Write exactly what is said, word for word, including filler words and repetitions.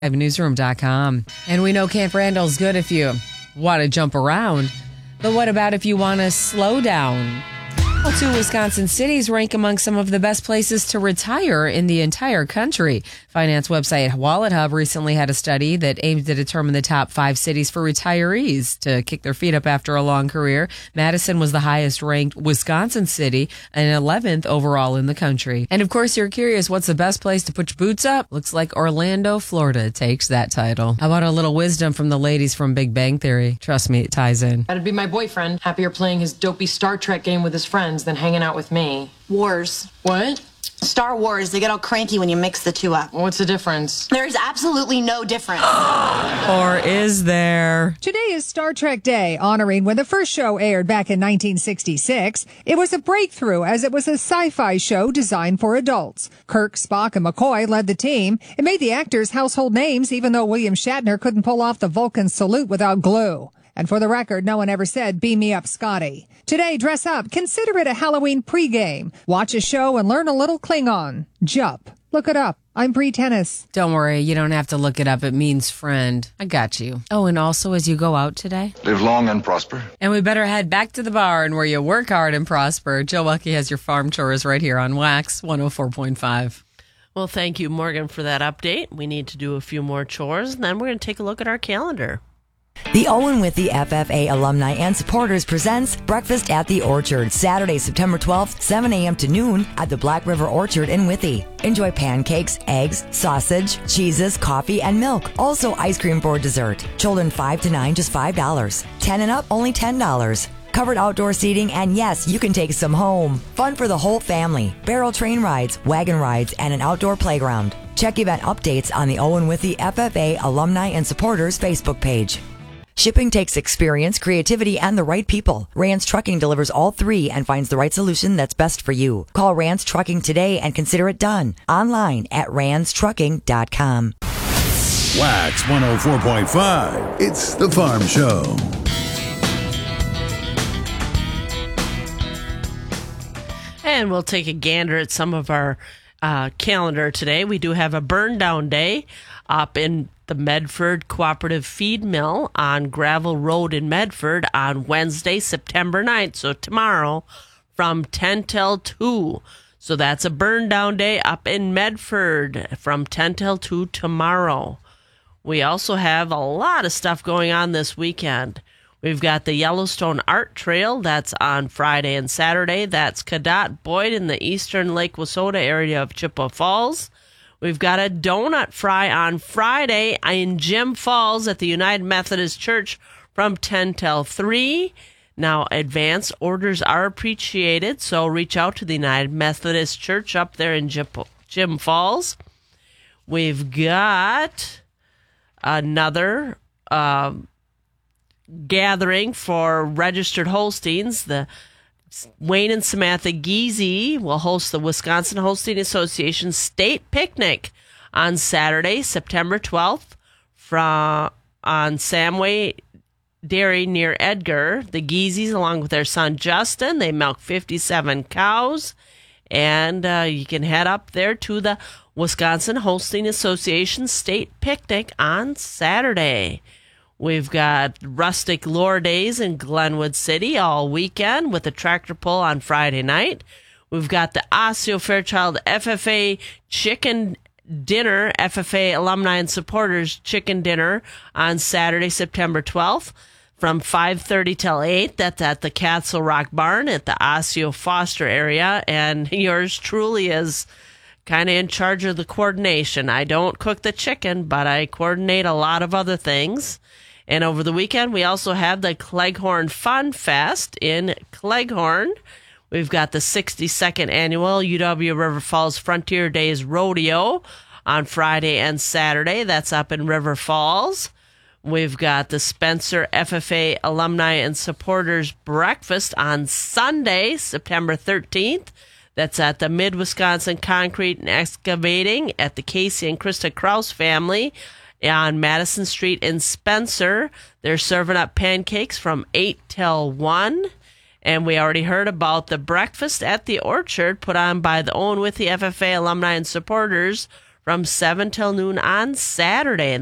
newsroom dot com. And we know Camp Randall's good if you want to jump around. But what about if you want to slow down? Well, two Wisconsin cities rank among some of the best places to retire in the entire country. Finance website WalletHub recently had a study that aimed to determine the top five cities for retirees to kick their feet up after a long career. Madison was the highest ranked Wisconsin city and eleventh overall in the country. And of course, you're curious, what's the best place to put your boots up? Looks like Orlando, Florida takes that title. How about a little wisdom from the ladies from Big Bang Theory? Trust me, it ties in. That'd be my boyfriend, happier playing his dopey Star Trek game with his friends than hanging out with me. Wars. What? Star Wars. They get all cranky when you mix the two up. What's the difference? There's absolutely no difference. Or is there? Today is Star Trek Day, honoring when the first show aired back in nineteen sixty-six. It was a breakthrough as it was a sci-fi show designed for adults. Kirk, Spock, and McCoy led the team. It made the actors household names, even though William Shatner couldn't pull off the Vulcan salute without glue. And for the record, no one ever said, "Beam me up, Scotty." Today, dress up. Consider it a Halloween pregame. Watch a show and learn a little Klingon. Jup. Look it up. I'm Bree Tennis. Don't worry, you don't have to look it up. It means friend. I got you. Oh, and also as you go out today, live long and prosper. And we better head back to the barn where you work hard and prosper. Joe Welke has your farm chores right here on Wax one oh four point five. Well, thank you, Morgan, for that update. We need to do a few more chores, and then we're going to take a look at our calendar. The Owen Withee F F A alumni and supporters presents Breakfast at the Orchard, Saturday, September twelfth, seven a.m. to noon at the Black River Orchard in Withee. Enjoy pancakes, eggs, sausage, cheeses, coffee, and milk. Also ice cream for dessert. Children five to nine, just five dollars. ten and up, only ten dollars. Covered outdoor seating, and yes, you can take some home. Fun for the whole family. Barrel train rides, wagon rides, and an outdoor playground. Check event updates on the Owen Withee F F A alumni and supporters Facebook page. Shipping takes experience, creativity, and the right people. Rance Trucking delivers all three and finds the right solution that's best for you. Call Rance Trucking today and consider it done. Online at rance trucking dot com. Wax one oh four point five. It's the Farm Show. And we'll take a gander at some of our uh, calendar today. We do have a burn down day up in the Medford Cooperative Feed Mill on Gravel Road in Medford on Wednesday, September ninth, so tomorrow from ten till two. So that's a burn down day up in Medford from ten till two tomorrow. We also have a lot of stuff going on this weekend. We've got the Yellowstone Art Trail. That's on Friday and Saturday. That's Cadott Boyd in the eastern Lake Wissota area of Chippewa Falls. We've got a donut fry on Friday in Jim Falls at the United Methodist Church from ten till three. Now, advance orders are appreciated, so reach out to the United Methodist Church up there in Jim Falls. We've got another uh, gathering for registered Holsteins. The Wayne and Samantha Giese will host the Wisconsin Holstein Association State Picnic on Saturday, September twelfth, from on Samway Dairy near Edgar. The Gieses, along with their son Justin, they milk fifty-seven cows, and uh, you can head up there to the Wisconsin Holstein Association State Picnic on Saturday. We've got Rustic Lore Days in Glenwood City all weekend with a tractor pull on Friday night. We've got the Osseo Fairchild F F A Chicken Dinner, F F A Alumni and Supporters Chicken Dinner on Saturday, September twelfth from five thirty till eight. That's at the Castle Rock Barn at the Osseo Foster area. And yours truly is kind of in charge of the coordination. I don't cook the chicken, but I coordinate a lot of other things. And over the weekend, we also have the Cleghorn Fun Fest in Cleghorn. We've got the sixty-second annual U W River Falls Frontier Days Rodeo on Friday and Saturday. That's up in River Falls. We've got the Spencer F F A Alumni and Supporters Breakfast on Sunday, September thirteenth. That's at the Mid-Wisconsin Concrete and Excavating at the Casey and Krista Kraus family on Madison Street in Spencer. They're serving up pancakes from eight till one. And we already heard about the Breakfast at the Orchard put on by the Owen Withee F F A Alumni and Supporters from seven till noon on Saturday.